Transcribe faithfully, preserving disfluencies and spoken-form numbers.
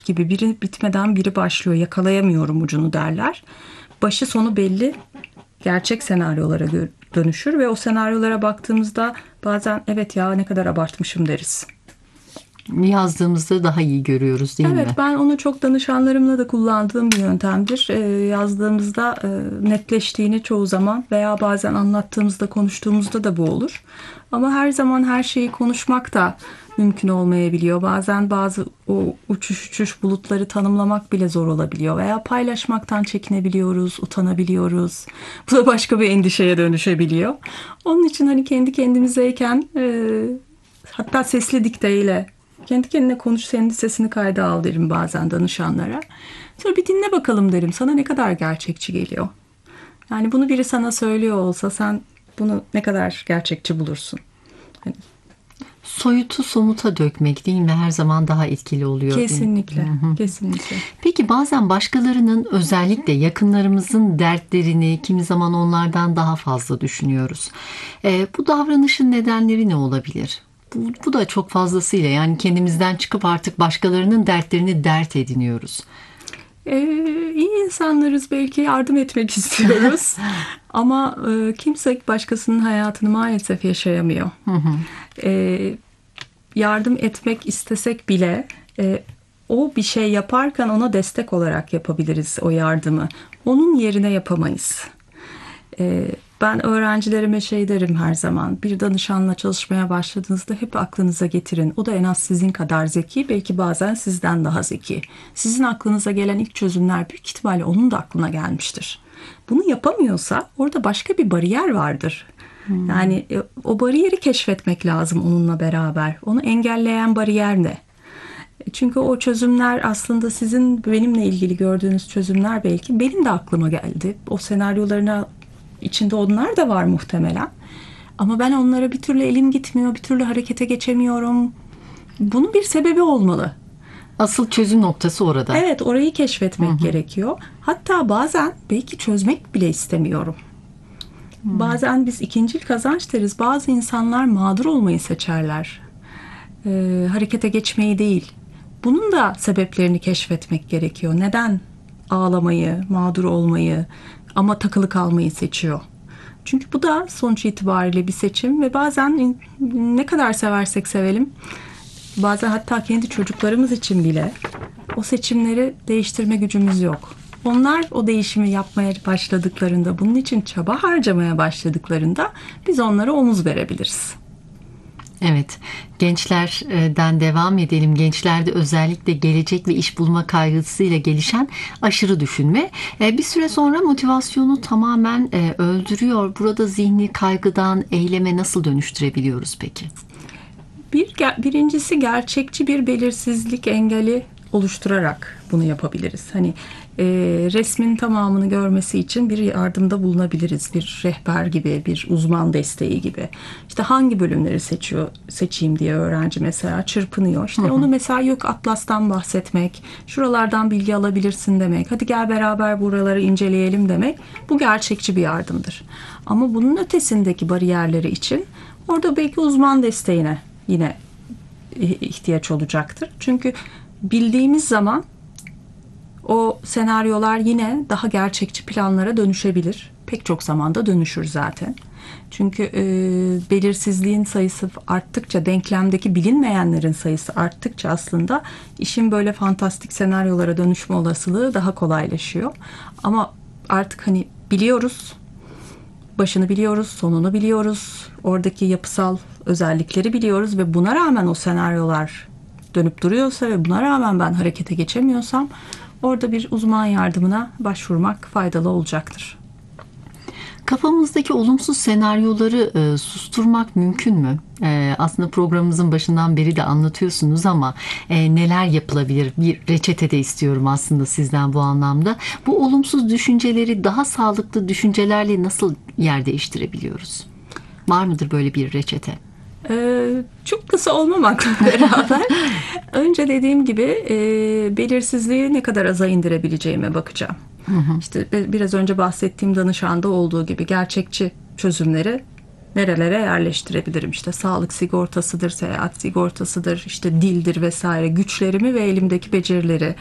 gibi biri bitmeden biri başlıyor, yakalayamıyorum ucunu derler. Başı sonu belli gerçek senaryolara dönüşür ve o senaryolara baktığımızda bazen evet ya ne kadar abartmışım deriz. Yazdığımızda daha iyi görüyoruz değil Evet, mi? ben onu çok danışanlarımla da kullandığım bir yöntemdir. Ee, yazdığımızda e, netleştiğini çoğu zaman veya bazen anlattığımızda, konuştuğumuzda da bu olur. Ama her zaman her şeyi konuşmak da mümkün olmayabiliyor. Bazen bazı o uçuş uçuş bulutları tanımlamak bile zor olabiliyor. Veya paylaşmaktan çekinebiliyoruz, utanabiliyoruz. Bu da başka bir endişeye dönüşebiliyor. Onun için hani kendi kendimizeyken e, hatta sesli dikteyle kendi kendine konuş, senin sesini kayda al derim bazen danışanlara. Sonra bir dinle bakalım derim. Sana ne kadar gerçekçi geliyor? Yani bunu biri sana söylüyor olsa sen bunu ne kadar gerçekçi bulursun? Hani Soyutu somuta dökmek değil mi? Her zaman daha etkili oluyor. kesinlikle, Hı hı. kesinlikle. Peki bazen başkalarının, özellikle yakınlarımızın dertlerini kimi zaman onlardan daha fazla düşünüyoruz. Ee, bu davranışın nedenleri ne olabilir? Bu, bu da çok fazlasıyla, yani kendimizden çıkıp artık başkalarının dertlerini dert ediniyoruz. Ee, iyi insanlarız, belki yardım etmek istiyoruz. Ama e, kimse başkasının hayatını maalesef yaşayamıyor. Ee, yardım etmek istesek bile e, o bir şey yaparken ona destek olarak yapabiliriz o yardımı. Onun yerine yapamayız. Ee, ben öğrencilerime şey derim her zaman. Bir danışanla çalışmaya başladığınızda hep aklınıza getirin. O da en az sizin kadar zeki, belki bazen sizden daha zeki. Sizin aklınıza gelen ilk çözümler büyük ihtimalle onun da aklına gelmiştir. Bunu yapamıyorsa orada başka bir bariyer vardır. Yani e, o bariyeri keşfetmek lazım onunla beraber. Onu engelleyen bariyer ne? Çünkü o çözümler aslında sizin benimle ilgili gördüğünüz çözümler belki benim de aklıma geldi. O senaryolarına içinde onlar da var muhtemelen. Ama ben onlara bir türlü elim gitmiyor, bir türlü harekete geçemiyorum. Bunun bir sebebi olmalı. Asıl çözüm noktası orada. Evet, orayı keşfetmek gerekiyor. Hatta bazen belki çözmek bile istemiyorum. Bazen biz ikincil kazanç deriz. Bazı insanlar mağdur olmayı seçerler. Ee, harekete geçmeyi değil. Bunun da sebeplerini keşfetmek gerekiyor. Neden ağlamayı, mağdur olmayı ama takılı kalmayı seçiyor? Çünkü bu da sonuç itibariyle bir seçim ve bazen ne kadar seversek sevelim, bazen hatta kendi çocuklarımız için bile o seçimleri değiştirme gücümüz yok. Onlar o değişimi yapmaya başladıklarında, bunun için çaba harcamaya başladıklarında biz onlara omuz verebiliriz. Evet, gençlerden devam edelim. Gençlerde özellikle gelecek ve iş bulma kaygısıyla gelişen aşırı düşünme bir süre sonra motivasyonu tamamen öldürüyor. Burada zihni kaygıdan eyleme nasıl dönüştürebiliyoruz peki? Bir, birincisi gerçekçi bir belirsizlik engeli oluşturarak bunu yapabiliriz. Hani e, resmin tamamını görmesi için bir yardımda bulunabiliriz. Bir rehber gibi, bir uzman desteği gibi. İşte hangi bölümleri seçiyor, seçeyim diye öğrenci mesela çırpınıyor. İşte hı hı. Onu mesela yok Atlas'tan bahsetmek, şuralardan bilgi alabilirsin demek, hadi gel beraber buraları inceleyelim demek. Bu gerçekçi bir yardımdır. Ama bunun ötesindeki bariyerleri için orada belki uzman desteğine yine ihtiyaç olacaktır. Çünkü bildiğimiz zaman o senaryolar yine daha gerçekçi planlara dönüşebilir. Pek çok zamanda dönüşür zaten. Çünkü e, belirsizliğin sayısı arttıkça, denklemdeki bilinmeyenlerin sayısı arttıkça aslında işin böyle fantastik senaryolara dönüşme olasılığı daha kolaylaşıyor. Ama artık hani biliyoruz, başını biliyoruz, sonunu biliyoruz, oradaki yapısal özellikleri biliyoruz ve buna rağmen o senaryolar dönüp duruyorsa ve buna rağmen ben harekete geçemiyorsam orada bir uzman yardımına başvurmak faydalı olacaktır. Kafamızdaki olumsuz senaryoları e, susturmak mümkün mü? E, aslında programımızın başından beri de anlatıyorsunuz ama e, neler yapılabilir? Bir reçete de istiyorum aslında sizden bu anlamda. Bu olumsuz düşünceleri daha sağlıklı düşüncelerle nasıl yer değiştirebiliyoruz? Var mıdır böyle bir reçete? Ee, çok kısa olmamakla beraber önce dediğim gibi e, belirsizliği ne kadar aza indirebileceğime bakacağım. Hı hı. İşte biraz önce bahsettiğim danışanda olduğu gibi gerçekçi çözümleri nerelere yerleştirebilirim? İşte sağlık sigortasıdır, seyahat sigortasıdır, işte dildir vesaire. Güçlerimi ve elimdeki becerileri